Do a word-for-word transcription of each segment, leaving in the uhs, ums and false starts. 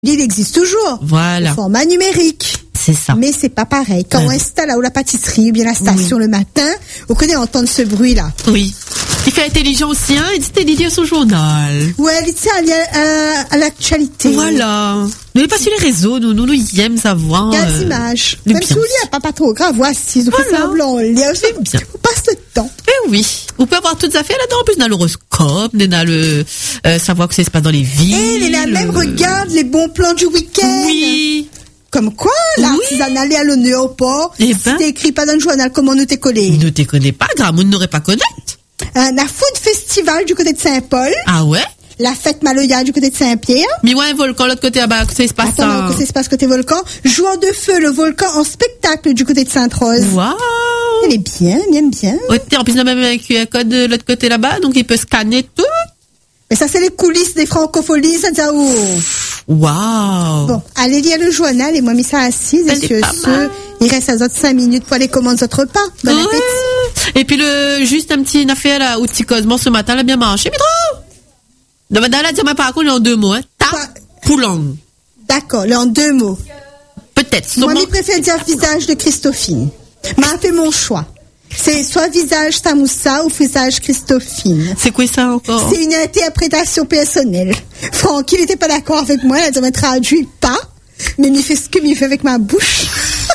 Il existe toujours. Voilà. Le format numérique. C'est ça. Mais c'est pas pareil. Quand Ouais. on installe là où la pâtisserie ou bien la station Oui. le matin, on connaît entendre ce bruit-là. Oui. Il fait intelligent aussi, hein. Il dit, il dit son journal. Ouais, il tient à, à, à l'actualité. Voilà. Nous, n'est pas sur les réseaux, nous, nous, nous, aime savoir. Il y a euh, des images. le Même si bien. on lit, pas, pas trop grave. Voici, on fait Voilà. semblant, on lit. C'est bien. On passe le temps. Eh oui. Vous pouvez avoir toutes les affaires là-dedans. En plus, on a l'horoscope, on a le, euh, savoir que ça se passe dans les villes. Et les la même euh, regarde les bons plans du week-end. Oui. Comme quoi, l'artisanat est à l'honneur au port. Eh Si ben. t'es écrit pas dans le journal, comment nous t'es collé? Ne te connais pas, grave, on n'aurait pas connaître. Un la Food Festival du côté de Saint-Paul. Ah ouais? La fête Maloya du côté de Saint-Pierre. Mais ouais, un volcan, l'autre côté, là-bas, que ça se passe Attends, ça. que ça se passe côté volcan. Joueur de feu, le volcan en spectacle du côté de Sainte-Rose. Waouh! Elle est bien, bien, bien. Ouais, en plus, on a même un Q R code de l'autre côté là-bas, donc il peut scanner tout. Mais ça, c'est les coulisses des francopholies, ça dit, oh. Waouh! Bon, allez lire le journal et moi, mis ça assise. Elle Et est sur pas ce, mal. il reste à autres cinq minutes pour aller commander votre repas. Bon Ouais. appétit. Et puis le, juste un petit une affaire là, au petit Cosmo ce matin, elle a bien marché, mais trop! Non, mais dans la dire, mais par contre, il est en deux mots, hein. Ta, Pas- poulong. D'accord, là, en deux mots. Peut-être. Moi, Sûrement. je préfère dire visage de Christophine. M'a fait mon choix. C'est soit visage Samoussa ou visage Christophine. C'est quoi ça encore? C'est une interprétation personnelle. Franck, il n'était pas d'accord avec moi, il a dit, me traduit pas, mais il fait ce que il fait avec ma bouche.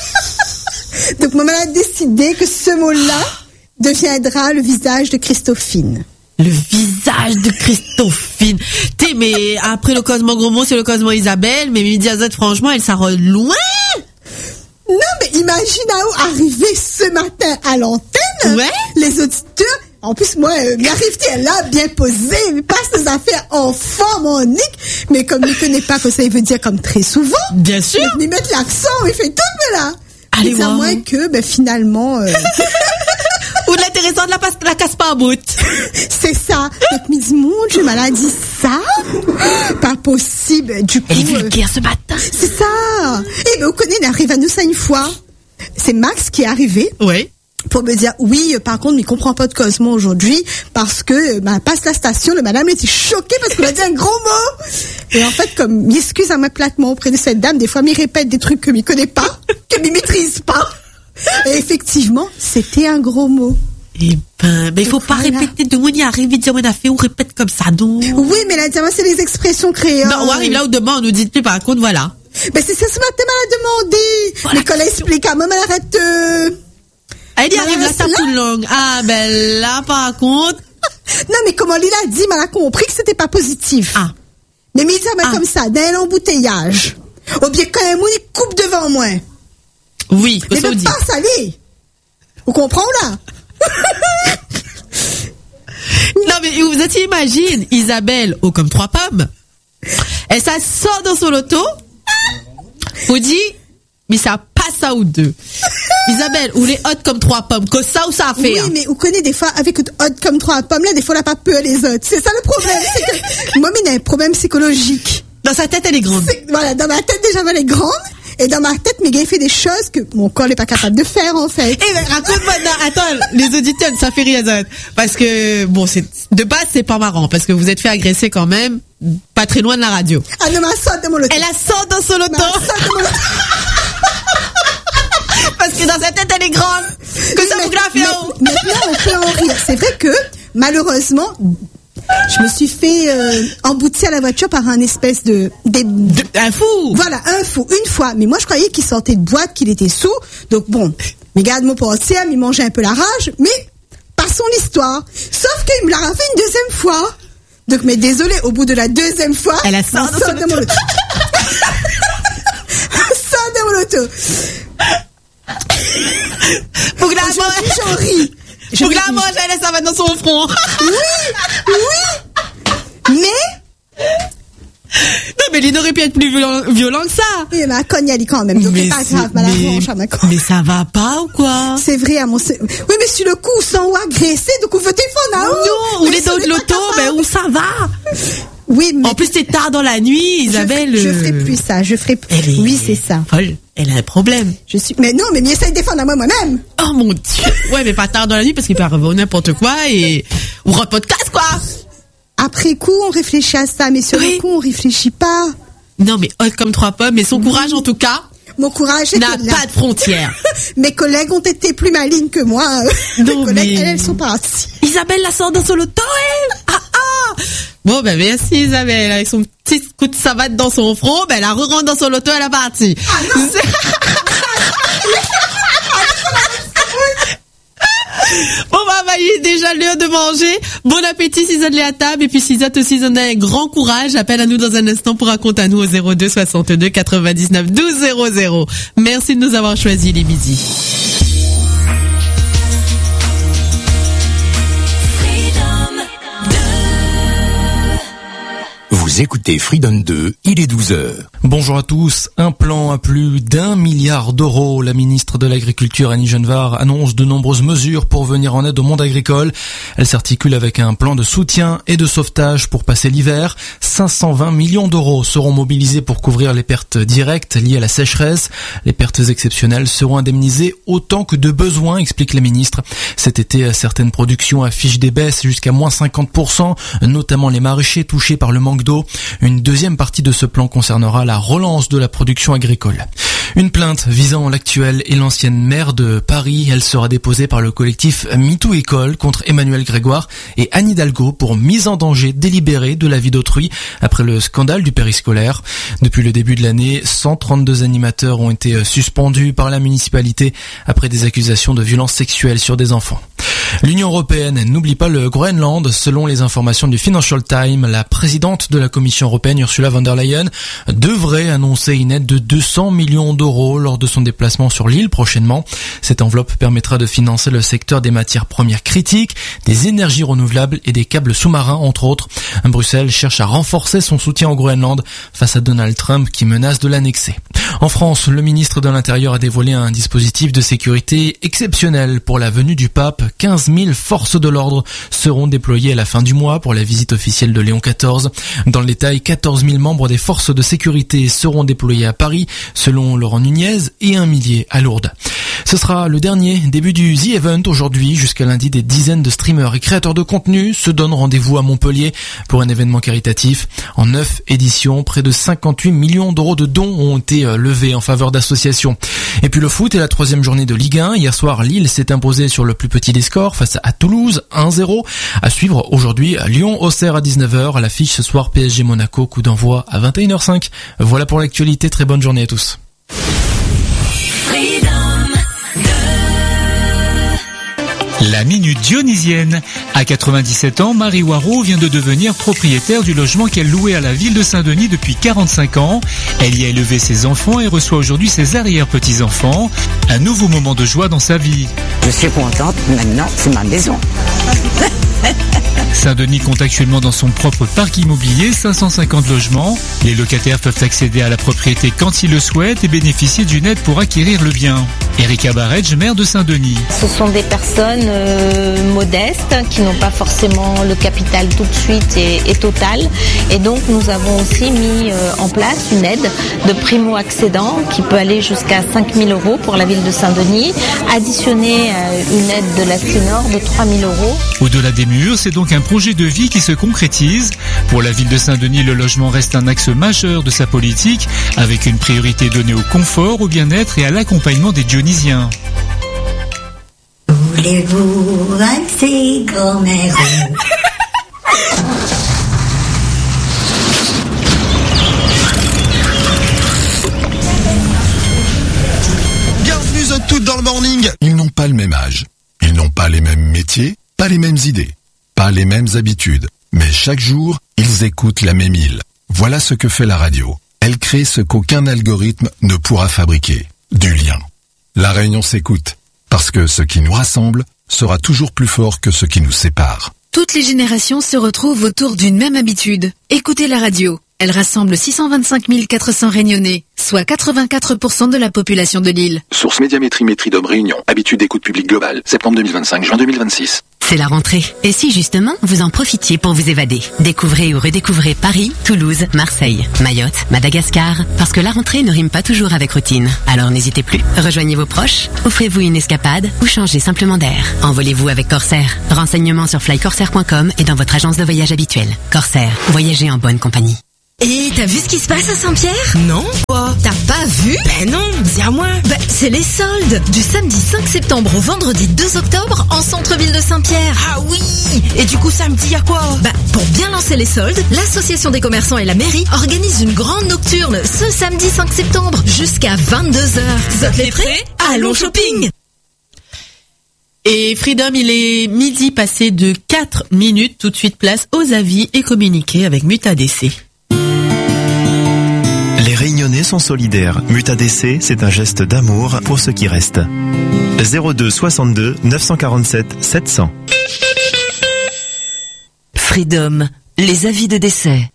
Donc, maman a décidé que ce mot-là deviendra le visage de Christophine. Le visage de Christophine. T'es, mais après le Cosmo Gros mot, c'est le Cosmo Isabelle, mais Midi Azad, franchement, elle s'arrête loin. Non, mais imagine à où arriver ce matin à l'antenne. Ouais. Les auditeurs. En plus, moi, euh, m'arrive-t elle là, bien posée, mais passe ses affaires en forme, en nique. Mais comme il ne connaît pas que ça, il veut dire comme très souvent. Bien sûr. Il venait mettre l'accent, il fait tout, mais là. Allez Et à voir. moins que, ben, finalement, euh, Ou de l'intéressant de la, passe- la casse pas à bout. c'est ça. Donc, mais dis, mon Dieu, mais elle a dit ça? Pas possible. Du coup, Elle est euh, vulgaire ce matin. c'est ça. Et ben, vous connaissez, il arrive à nous ça une fois. C'est Max qui est arrivé. Ouais. Pour me dire, oui, euh, par contre, mais il comprend pas de Cosmo aujourd'hui, parce que, euh, bah, passe la station, le madame était choquée parce qu'on a dit un gros mot. Et en fait, comme, m'excuse à moi platement auprès de cette dame, des fois, m'y répète des trucs que m'y connaît pas, que m'y maîtrise pas. Et effectivement, c'était un gros mot. Eh ben, mais il faut Donc, pas voilà. répéter de moi, y arrive, dire, on a fait, on répète comme ça, donc. Oui, mais là, c'est les expressions créoles. Non, on arrive là où demain, on nous dit plus, par contre, voilà. Mais c'est ça, ce matin, elle a demandé. Voilà. Mais quand elle explique à maman, elle arrête, euh... Elle y Voilà, arrive là, c'est ça là. fout langue. Ah, ben, là, par contre. Non, mais comment il a dit, mais elle a compris que c'était pas positif. Ah. Mais mais ça Ah. comme ça, dans l'embouteillage. Ou bien quand un monde il coupe devant moi. Oui, que Mais ça de vous dit. pas saler. Vous comprenez là? Non, mais vous êtes imagine, Isabelle, haut comme trois pommes. Et ça sort dans son loto. Vous dit, mais ça passe à ou deux. Isabelle, ou les hot comme trois pommes, que ça ou ça a fait. Oui, hein. mais vous connaissez des fois, avec hot comme trois pommes, là, des fois, on n'a pas peur les autres. C'est ça le problème. C'est que, moi, mais il y a un problème psychologique. Dans sa tête, elle est grande. C'est- Voilà, dans ma tête, déjà, elle est grande. Et dans ma tête, mes gars, il fait des choses que mon corps n'est pas capable de faire, en fait. Eh ben, raconte-moi, non, attends, les auditeurs, ça fait rire, ça. Parce que, bon, c'est, de base, c'est pas marrant, parce que vous êtes fait agresser quand même, pas très loin de la radio. Ah non, ma soeur de mon loto. Elle a sort dans son loto. Ma soeur de mon loto. Parce que dans sa tête, elle est grande. Que ça Oui, vous mais- graffe mais- là-haut. Maintenant, on peut en rire. C'est vrai que, malheureusement, je me suis fait euh, emboutir à la voiture par un espèce de... Des, De- Un fou. voilà, un fou, une fois. Mais moi, je croyais qu'il sortait de boîte, qu'il était sous. Donc bon, mais garde mon pensier, il mangeait un peu la rage. Mais passons l'histoire. Sauf qu'il me l'a fait une deuxième fois. Donc, mais désolé, au bout de la deuxième fois... Elle a ça ma dans soeur son de mon loto. Ça de mon loto. Pour que la Aujourd'hui, mange, j'en ris. Je pour que la ris. mange, elle, ça va dans son front. Oui, oui. Mais, Non, mais il aurait pu être plus violent, violent que ça. oui, mais à Cognali quand même. Donc, c'est pas c'est- grave, mais à la mais- revanche, à ma co- mais ça va pas ou quoi? C'est vrai, à mon, c'est- oui, mais sur le coup, sans ou agressé, donc on veut défendre, hein, Non, ou mais les ça dos de n'est pas l'auto, capable. ben où ça va? Oui, mais En plus, c'est tard dans la nuit, je, Isabelle. ferai- je euh, ferai plus ça, je ferai plus. Elle est Oui, c'est ça. folle. Elle a un problème. Je suis, mais non, mais il essaye de défendre à moi, moi-même. Oh mon Dieu. Ouais, mais pas tard dans la nuit parce qu'il peut arriver n'importe quoi et ou un podcast quoi. Après coup, on réfléchit à ça, mais sur Oui. le coup, on réfléchit pas. Non, mais hot comme trois pommes, mais son courage, en tout cas, Mon courage n'a était là. pas de frontières. Mes collègues ont été plus malignes que moi. Non, Mes collègues, mais- elles, elles sont parties. Isabelle la sort dans son auto, elle. Ah, ah. Bon, ben, merci, Isabelle. Avec son petit coup de savate dans son front, ben, elle a re-rentre dans son auto, elle est partie. Ah non. Bon, bah, bah, il est déjà l'heure de manger. Bon appétit si vous êtes à table. Et puis, si vous êtes aussi, vous en avez un grand courage. Appelle à nous dans un instant pour raconter à nous au zéro deux soixante-deux quatre-vingt-dix-neuf douze zéro zéro. Merci de nous avoir choisi les midis. Vous écoutez Freedom deux, il est douze heures. Bonjour à tous. Un plan à plus d'un milliard d'euros. La ministre de l'Agriculture, Annie Genevard, annonce de nombreuses mesures pour venir en aide au monde agricole. Elle s'articule avec un plan de soutien et de sauvetage pour passer l'hiver. cinq cent vingt millions d'euros seront mobilisés pour couvrir les pertes directes liées à la sécheresse. Les pertes exceptionnelles seront indemnisées autant que de besoin, explique la ministre. Cet été, certaines productions affichent des baisses jusqu'à moins cinquante pour cent, notamment les maraîchers touchés par le manque d'eau. Une deuxième partie de ce plan concernera la relance de la production agricole. Une plainte visant l'actuelle et l'ancienne maire de Paris. Elle sera déposée par le collectif MeToo École contre Emmanuel Grégoire et Anne Hidalgo pour mise en danger délibérée de la vie d'autrui après le scandale du périscolaire. Depuis le début de l'année, cent trente-deux animateurs ont été suspendus par la municipalité après des accusations de violences sexuelles sur des enfants. L'Union européenne n'oublie pas le Groenland. Selon les informations du Financial Times, la présidente de la Commission européenne, Ursula von der Leyen, devrait annoncer une aide de deux cents millions d'euros lors de son déplacement sur l'île prochainement. Cette enveloppe permettra de financer le secteur des matières premières critiques, des énergies renouvelables et des câbles sous-marins, entre autres. Bruxelles cherche à renforcer son soutien au Groenland face à Donald Trump qui menace de l'annexer. En France, le ministre de l'Intérieur a dévoilé un dispositif de sécurité exceptionnel pour la venue du pape. quinze mille forces de l'ordre seront déployées à la fin du mois pour la visite officielle de Léon quatorze. Dans le détail, quatorze mille membres des forces de sécurité seront déployés à Paris, selon Laurent Nunez, et un millier à Lourdes. Ce sera le dernier début du The Event aujourd'hui. Jusqu'à lundi, des dizaines de streamers et créateurs de contenu se donnent rendez-vous à Montpellier pour un événement caritatif. En neuf éditions, près de cinquante-huit millions d'euros de dons ont été levés en faveur d'associations. Et puis le foot est la troisième journée de Ligue un. Hier soir, Lille s'est imposé sur le plus petit des scores face à Toulouse, un zéro. À suivre aujourd'hui, Lyon-Auxerre à dix-neuf heures. À l'affiche ce soir, P S G-Monaco, coup d'envoi à vingt et une heures cinq. Voilà pour l'actualité. Très bonne journée à tous. La minute dionysienne. À quatre-vingt-dix-sept ans, Marie Waro vient de devenir propriétaire du logement qu'elle louait à la ville de Saint-Denis depuis quarante-cinq ans. Elle y a élevé ses enfants et reçoit aujourd'hui ses arrière-petits-enfants. Un nouveau moment de joie dans sa vie. Je suis contente, maintenant c'est ma maison. Saint-Denis compte actuellement dans son propre parc immobilier cinq cent cinquante logements. Les locataires peuvent accéder à la propriété quand ils le souhaitent et bénéficier d'une aide pour acquérir le bien. Erika Barretge, maire de Saint-Denis. Ce sont des personnes euh, modestes qui n'ont pas forcément le capital tout de suite et, et total. Et donc nous avons aussi mis euh, en place une aide de primo-accédant qui peut aller jusqu'à cinq mille euros pour la ville de Saint-Denis, additionner euh, une aide de la Cénor de trois mille euros. Au-delà des murs, c'est donc un projet de vie qui se concrétise. Pour la ville de Saint-Denis, le logement reste un axe majeur de sa politique, avec une priorité donnée au confort, au bien-être et à l'accompagnement des Dionysiens. Voulez-vous un petit grand-mère? Bienvenue à toutes dans le morning. Ils n'ont pas le même âge. Ils n'ont pas les mêmes métiers, pas les mêmes idées, pas les mêmes habitudes. Mais chaque jour, ils écoutent la même île. Voilà ce que fait la radio. Elle crée ce qu'aucun algorithme ne pourra fabriquer. Du lien. La Réunion s'écoute. Parce que ce qui nous rassemble sera toujours plus fort que ce qui nous sépare. Toutes les générations se retrouvent autour d'une même habitude. Écoutez la radio. Elle rassemble six cent vingt-cinq mille quatre cents Réunionnais, soit quatre-vingt-quatre pour cent de la population de l'île. Source Médiamétrie Métridome Réunion. Habitude d'écoute publique globale. Septembre deux mille vingt-cinq, juin deux mille vingt-six. C'est la rentrée. Et si justement, vous en profitiez pour vous évader? Découvrez ou redécouvrez Paris, Toulouse, Marseille, Mayotte, Madagascar. Parce que la rentrée ne rime pas toujours avec routine. Alors n'hésitez plus. Rejoignez vos proches, offrez-vous une escapade ou changez simplement d'air. Envolez-vous avec Corsair. Renseignements sur fly corsair point com et dans votre agence de voyage habituelle. Corsair, voyagez en bonne compagnie. Et t'as vu ce qui se passe à Saint-Pierre? Non. Quoi? T'as pas vu? Ben non, dis à moi. Ben, c'est les soldes du samedi cinq septembre au vendredi deux octobre en centre-ville de Saint-Pierre. Ah oui. Et du coup samedi y'a quoi? Ben, pour bien lancer les soldes, l'association des commerçants et la mairie organisent une grande nocturne ce samedi cinq septembre jusqu'à vingt-deux heures. Vous êtes prêts? Allons shopping. Et Freedom, il est midi passé de quatre minutes. Tout de suite place aux avis et communiqués avec Muta D C. Les Réunionnais sont solidaires. Muta D C, c'est un geste d'amour pour ceux qui restent. zéro deux soixante-deux neuf cent quarante-sept sept cents. Freedom, les avis de décès.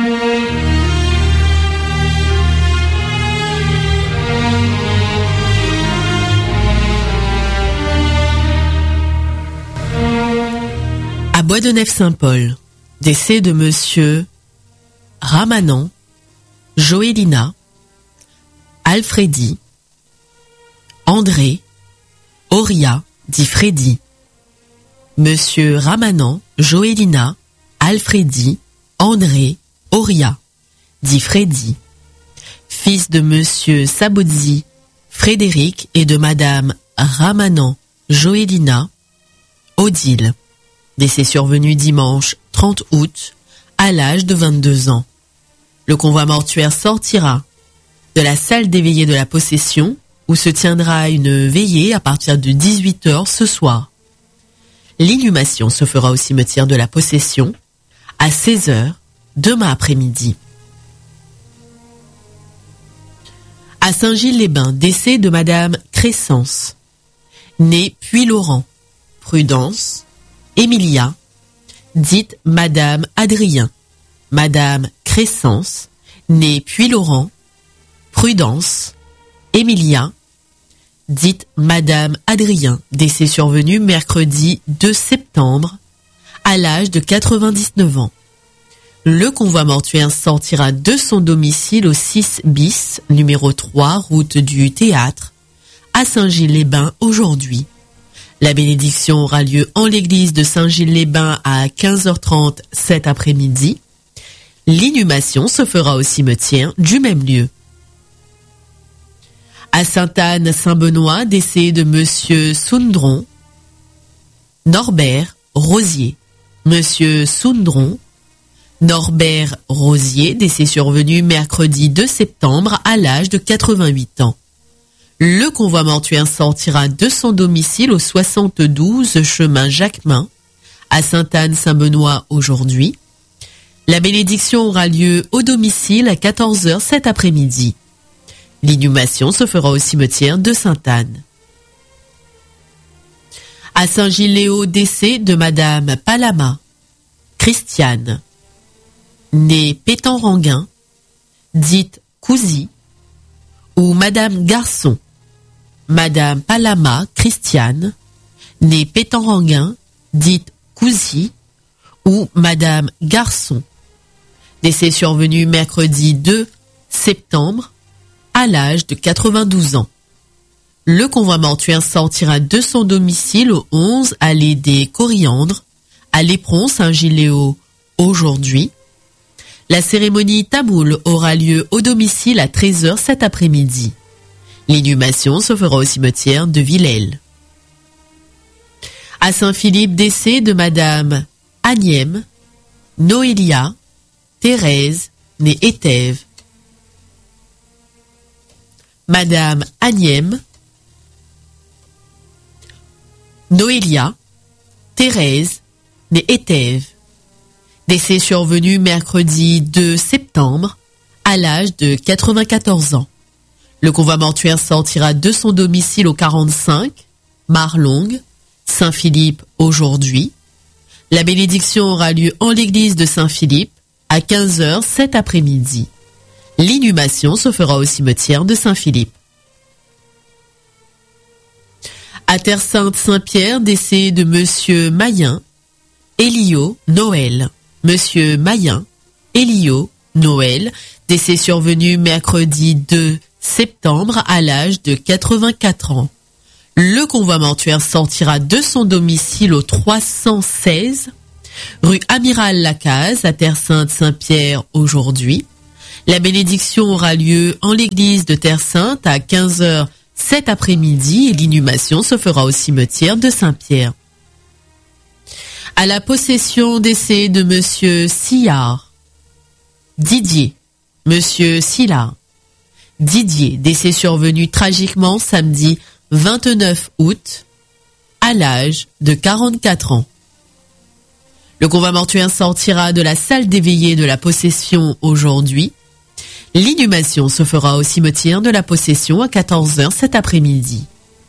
À Bois-de-Nef-Saint-Paul, décès de monsieur Ramanan, Joélina, Alfredi, André, Auria, dit Freddy. Monsieur Ramanan, Joélina, Alfredi, André, Auria, dit Freddy. Fils de monsieur Sabozzi, Frédéric et de madame Ramanan, Joélina, Odile. Décès survenu dimanche trente août, à l'âge de vingt-deux ans. Le convoi mortuaire sortira de la salle des veillées de la possession, où se tiendra une veillée à partir de dix-huit heures ce soir. L'inhumation se fera au cimetière de la possession, à seize heures, demain après-midi. À Saint-Gilles-les-Bains, décès de madame Crescence, née Puy-Laurent, Prudence, Emilia, dite madame Adrien, madame Crescence, née Puy-Laurent, Prudence, Emilia, dite madame Adrien, décès survenu mercredi deux septembre, à l'âge de quatre-vingt-dix-neuf ans. Le convoi mortuaire sortira de son domicile au six bis, numéro trois, route du Théâtre, à Saint-Gilles-les-Bains aujourd'hui. La bénédiction aura lieu en l'église de Saint-Gilles-les-Bains à quinze heures trente cet après-midi. L'inhumation se fera au cimetière du même lieu. À Sainte-Anne-Saint-Benoît, décès de monsieur Soundron, Norbert Rosier. Monsieur Soundron, Norbert Rosier, décès survenu mercredi deux septembre à l'âge de quatre-vingt-huit ans. Le convoi mortuaire sortira de son domicile au soixante-douze chemin Jacquemin, à Sainte-Anne-Saint-Benoît aujourd'hui. La bénédiction aura lieu au domicile à quatorze heures cet après-midi. L'inhumation se fera au cimetière de Sainte-Anne. À Saint-Gilles-Léo, décès de madame Palama, Christiane, née Pétan-Ranguin, dite Cousy, ou madame Garçon, madame Palama Christiane, née Pétan-Ranguin, dite Cousy, ou madame Garçon. Décès survenu mercredi deux septembre, à l'âge de quatre-vingt-douze ans. Le convoi mortuaire sortira de son domicile au onze allée des Coriandres, à l'Éperon Saint-Gilles-Léo aujourd'hui. La cérémonie tamoul aura lieu au domicile à treize heures cet après-midi. L'inhumation se fera au cimetière de Villèle. À Saint-Philippe, décès de madame Agnème, Noélia, Thérèse, née Éthève. Madame Agnème, Noélia, Thérèse, née Éthève. Décès survenu mercredi deux septembre, à l'âge de quatre-vingt-quatorze ans. Le convoi mortuaire sortira de son domicile au quarante-cinq, Marlongue, Saint-Philippe aujourd'hui. La bénédiction aura lieu en l'église de Saint-Philippe à quinze heures cet après-midi. L'inhumation se fera au cimetière de Saint-Philippe. À Terre-Sainte-Saint-Pierre, décès de monsieur Mayen, Elio Noël. Monsieur Mayen, Elio Noël, décès survenu mercredi deux septembre à l'âge de quatre-vingt-quatre ans. Le convoi mortuaire sortira de son domicile au trois cent seize, rue Amiral Lacaze, à Terre-Sainte-Saint-Pierre aujourd'hui. La bénédiction aura lieu en l'église de Terre Sainte à quinze heures cet après-midi et l'inhumation se fera au cimetière de Saint-Pierre. À la possession décès de Monsieur Sillard, Didier, Monsieur Sillard, Didier, décès survenu tragiquement samedi vingt-neuf août, à l'âge de quarante-quatre ans. Le convoi mortuaire sortira de la salle des veillées de la possession aujourd'hui. L'inhumation se fera au cimetière de la possession à quatorze heures cet après-midi.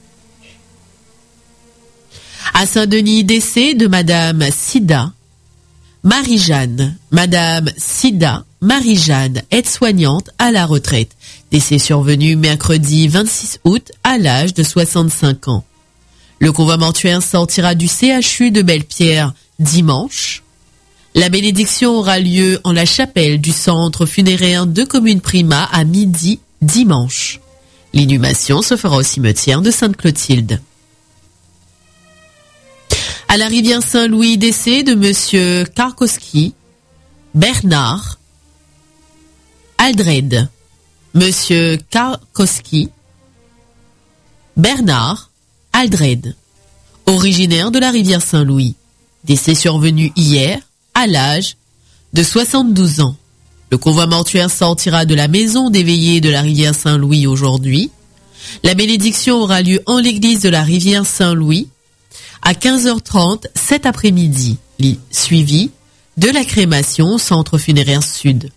À Saint-Denis, décès de Madame Sida, Marie-Jeanne, Madame Sida, Marie-Jeanne, aide-soignante à la retraite. Décès survenu mercredi vingt-six août à l'âge de soixante-cinq ans. Le convoi mortuaire sortira du C H U de Belle-Pierre dimanche. La bénédiction aura lieu en la chapelle du centre funéraire de Commune Prima à midi dimanche. L'inhumation se fera au cimetière de Sainte-Clotilde. À la rivière Saint-Louis, décès de Monsieur Karkowski, Bernard, Aldred. Monsieur Karkowski, Bernard, Aldred, originaire de la rivière Saint-Louis. Décès survenu hier, à l'âge de soixante-douze ans. Le convoi mortuaire sortira de la maison des veillées de la rivière Saint-Louis aujourd'hui. La bénédiction aura lieu en l'église de la rivière Saint-Louis à quinze heures trente cet après-midi, suivi de la crémation au centre funéraire sud.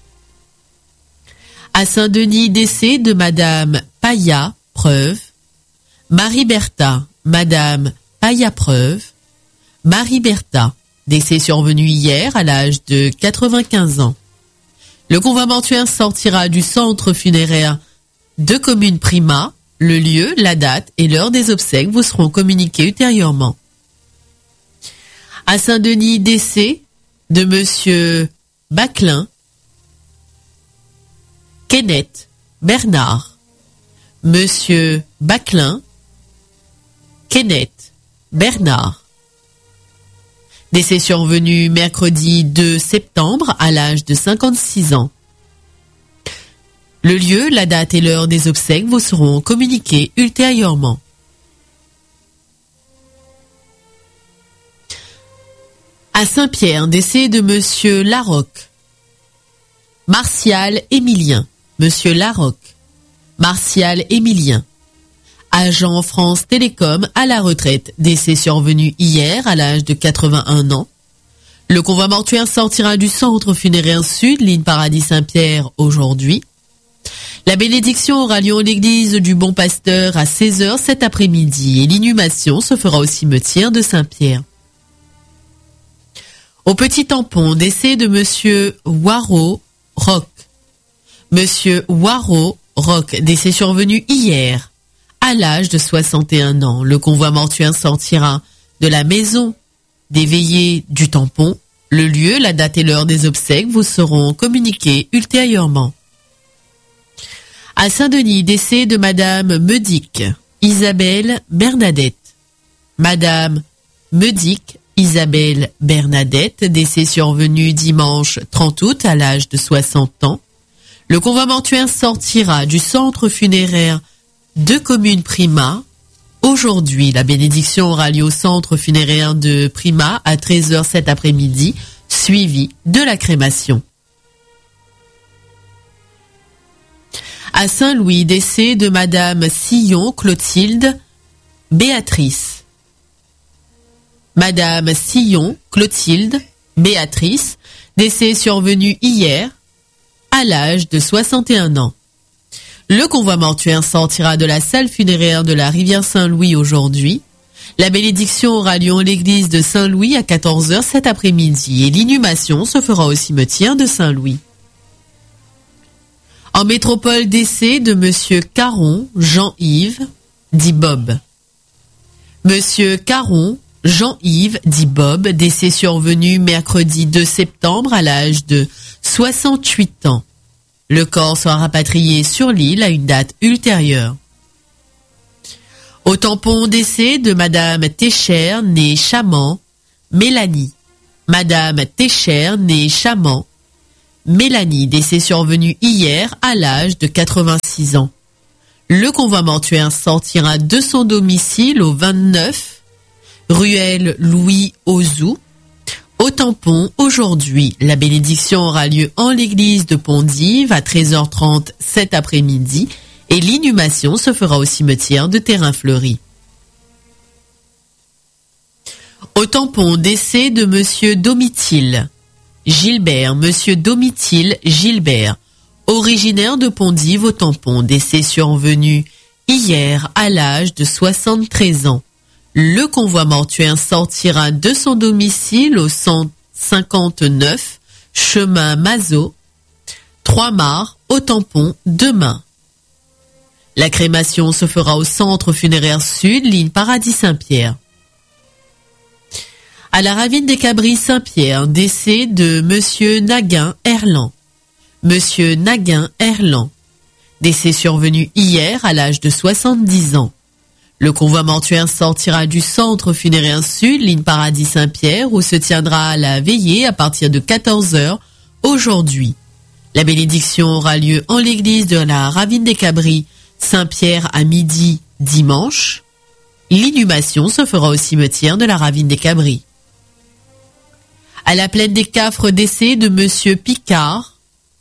À Saint-Denis, décès de Madame Paya Preuve, Marie Bertha, Madame Paya Preuve, Marie Bertha, décès survenu hier à l'âge de quatre-vingt-quinze ans. Le convoi mortuaire sortira du centre funéraire de Commune Prima. Le lieu, la date et l'heure des obsèques vous seront communiqués ultérieurement. À Saint-Denis, décès de Monsieur Baclin, Kenneth Bernard. Monsieur Baclin, Kenneth Bernard. Décès survenu mercredi deux septembre à l'âge de cinquante-six ans. Le lieu, la date et l'heure des obsèques vous seront communiqués ultérieurement. À Saint-Pierre, décès de Monsieur Larocque, Martial Émilien. Monsieur Larocque, Martial Émilien, agent France Télécom à la retraite, décès survenu hier à l'âge de quatre-vingt-un ans. Le convoi mortuaire sortira du centre funéraire sud, ligne Paradis Saint-Pierre, aujourd'hui. La bénédiction aura lieu en l'église du Bon Pasteur à seize heures cet après-midi et l'inhumation se fera au cimetière de Saint-Pierre. Au Petit Tampon, décès de Monsieur Waro Roch. Monsieur Waro Roch, décès survenu hier à l'âge de soixante et un ans. Le convoi mortuaire sortira de la maison des veillées du Tampon. Le lieu, la date et l'heure des obsèques vous seront communiqués ultérieurement. À Saint-Denis, décès de Madame Meudic, Isabelle Bernadette. Madame Meudic, Isabelle Bernadette, décès survenu dimanche trente août à l'âge de soixante ans. Le convoi mortuaire sortira du centre funéraire de Commune Prima. Aujourd'hui, la bénédiction aura lieu au centre funéraire de Prima à treize heures cet après-midi, suivi de la crémation. À Saint-Louis, décès de Madame Sillon Clotilde Béatrice. Madame Sillon Clotilde Béatrice, décès survenu hier à l'âge de soixante et un ans. Le convoi mortuaire sortira de la salle funéraire de la rivière Saint-Louis aujourd'hui. La bénédiction aura lieu en l'église de Saint-Louis à quatorze heures cet après-midi et l'inhumation se fera au cimetière de Saint-Louis. En métropole, décès de Monsieur Caron Jean-Yves, dit Bob. Monsieur Caron Jean-Yves, dit Bob, décès survenu mercredi deux septembre à l'âge de soixante-huit ans. Le corps sera rapatrié sur l'île à une date ultérieure. Au Tampon, décès de Madame Técher, née Chaman, Mélanie. Madame Técher, née Chaman, Mélanie, décès survenu hier à l'âge de quatre-vingt-six ans. Le convoi mortuaire sortira de son domicile au vingt-neuf ruelle Louis Ozou. Au tampon, aujourd'hui, la bénédiction aura lieu en l'église de Pondive à treize heures trente cet après-midi et l'inhumation se fera au cimetière de Terrain-Fleuri. Au tampon, décès de monsieur Domitil Gilbert, monsieur Domitil Gilbert, originaire de Pondive au tampon, décès survenu hier à l'âge de soixante-treize ans. Le convoi mortuaire sortira de son domicile au cent cinquante-neuf chemin Mazot, Trois-Mars, au tampon, demain. La crémation se fera au centre funéraire sud, ligne Paradis-Saint-Pierre. À la ravine des Cabris Saint-Pierre, décès de monsieur Naguin Erland. Monsieur Naguin Erland, décès survenu hier à l'âge de soixante-dix ans. Le convoi mortuaire sortira du centre funéraire sud, ligne Paradis-Saint-Pierre, où se tiendra la veillée à partir de quatorze heures aujourd'hui. La bénédiction aura lieu en l'église de la ravine des Cabris Saint-Pierre à midi dimanche. L'inhumation se fera au cimetière de la ravine des Cabris. À la plaine des Cafres, décès de monsieur Picard,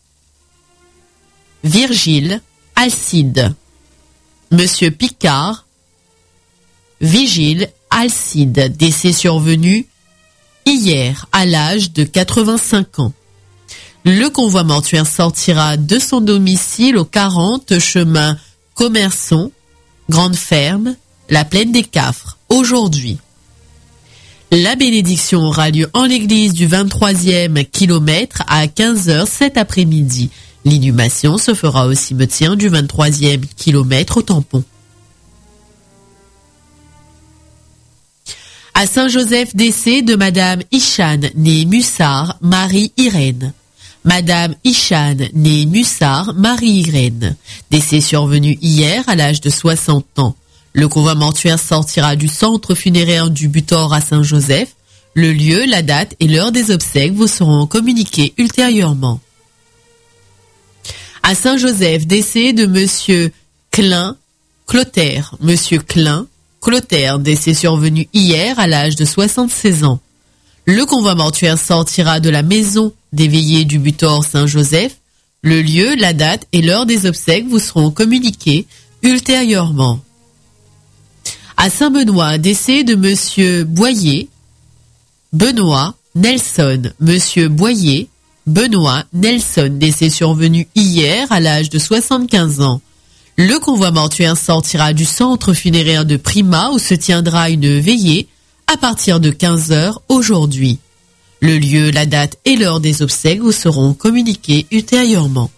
Virgile Alcide. Monsieur Picard, Vigile Alcide, décès survenu hier à l'âge de quatre-vingt-cinq ans. Le convoi mortuaire sortira de son domicile au quarante chemin Commerçon, Grande Ferme, la plaine des Cafres, aujourd'hui. La bénédiction aura lieu en l'église du vingt-troisième kilomètre à quinze heures cet après-midi. L'inhumation se fera au cimetière du vingt-troisième kilomètre au tampon. À Saint-Joseph, décès de madame Ichane, née Mussard, Marie-Irène. Madame Ichane, née Mussard, Marie-Irène. Décès survenu hier à l'âge de soixante ans. Le convoi mortuaire sortira du centre funéraire du Butor à Saint-Joseph. Le lieu, la date et l'heure des obsèques vous seront communiqués ultérieurement. À Saint-Joseph, décès de monsieur Klein Clotaire. Monsieur Klein Clotaire, décès survenu hier à l'âge de soixante-seize ans. Le convoi mortuaire sortira de la maison des veillées du Butor Saint-Joseph. Le lieu, la date et l'heure des obsèques vous seront communiqués ultérieurement. À Saint-Benoît, décès de monsieur Boyer, Benoît Nelson. Monsieur Boyer, Benoît Nelson, décès survenu hier à l'âge de soixante-quinze ans. Le convoi mortuaire sortira du centre funéraire de Prima où se tiendra une veillée à partir de quinze heures aujourd'hui. Le lieu, la date et l'heure des obsèques vous seront communiqués ultérieurement.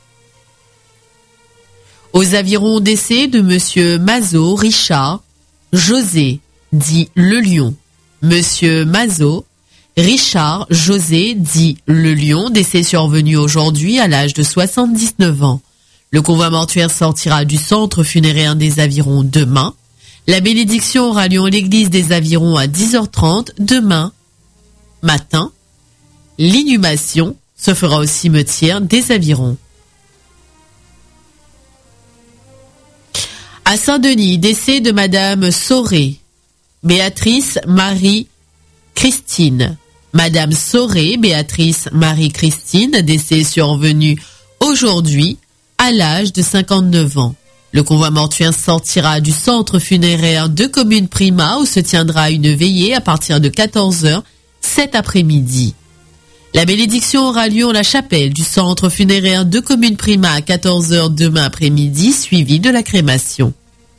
Aux avirons, décès de monsieur Mazot Richard José, dit Le Lion. Monsieur Mazot Richard José, dit Le Lion, décès survenu aujourd'hui à l'âge de soixante-dix-neuf ans. Le convoi mortuaire sortira du centre funéraire des Avirons demain. La bénédiction aura lieu en l'église des Avirons à dix heures trente demain matin. L'inhumation se fera au cimetière des Avirons. À Saint-Denis, décès de madame Sauré, Béatrice Marie Christine. Madame Sauré, Béatrice Marie Christine, décès survenu aujourd'hui à l'âge de cinquante-neuf ans. Le convoi mortuaire sortira du centre funéraire de commune Prima où se tiendra une veillée à partir de quatorze heures cet après-midi. La bénédiction aura lieu en la chapelle du centre funéraire de commune Prima à quatorze heures demain après-midi, suivi de la crémation.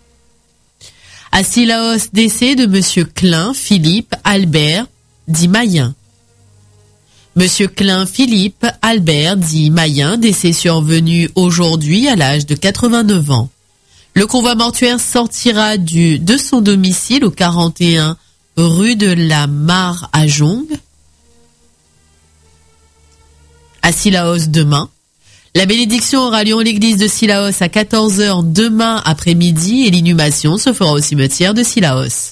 À Sillaos, décès de monsieur Klein Philippe Albert, dit Mayen. Monsieur Klein Philippe Albert, dit Mayen, décès survenu aujourd'hui à l'âge de quatre-vingt-neuf ans. Le convoi mortuaire sortira du, de son domicile au quarante et un rue de la Mare à Jong, à Sillaos demain. La bénédiction aura lieu en l'église de Sillaos à quatorze heures demain après-midi et l'inhumation se fera au cimetière de Sillaos.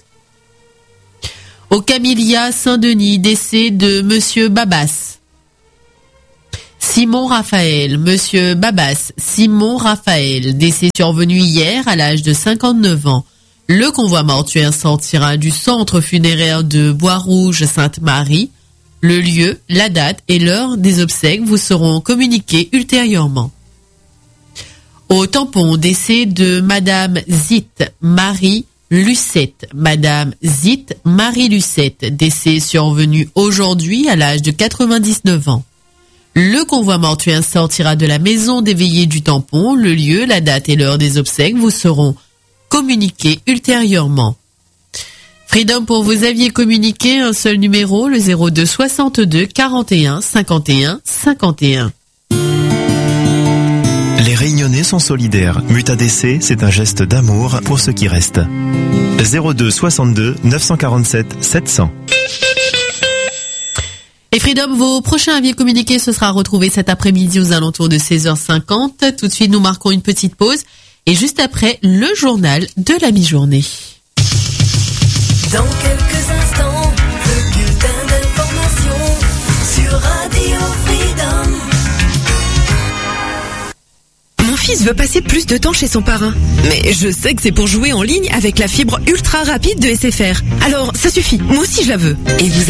Au Camélia Saint-Denis, décès de monsieur Babas. Simon Raphaël, Monsieur Babas, Simon Raphaël, décès survenu hier à l'âge de cinquante-neuf ans. Le convoi mortuaire sortira du centre funéraire de Bois-Rouge-Sainte-Marie. Le lieu, la date et l'heure des obsèques vous seront communiqués ultérieurement. Au tampon, décès de Madame Zit Marie Lucette. Madame Zit Marie Lucette, décès survenu aujourd'hui à l'âge de quatre-vingt-dix-neuf ans. Le convoi mortuaire sortira de la maison des veillées du tampon. Le lieu, la date et l'heure des obsèques vous seront communiqués ultérieurement. Freedom, pour vous aviez communiqué un seul numéro, le zéro deux soixante-deux quarante et un cinquante et un cinquante et un. Les Réunionnais sont solidaires. Muta D C, c'est un geste d'amour pour ceux qui restent. zéro deux soixante-deux neuf cent quarante-sept sept cents. Et Freedom, vos prochains avis communiqués, ce sera retrouvé cet après-midi aux alentours de seize heures cinquante. Tout de suite, nous marquons une petite pause. Et juste après, le journal de la mi-journée. Dans quelques instants, le bulletin d'information sur Radio Freedom. Mon fils veut passer plus de temps chez son parrain. Mais je sais que c'est pour jouer en ligne avec la fibre ultra rapide de S F R. Alors, ça suffit. Moi aussi, je la veux. Et vous